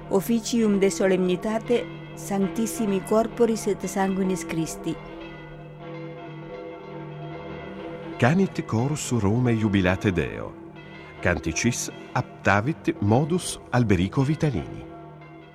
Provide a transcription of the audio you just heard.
officium de solemnitate sanctissimi corporis et sanguinis Christi. Canit chorus Rome jubilate Deo. Canticis aptavit modus Alberico Vitalini.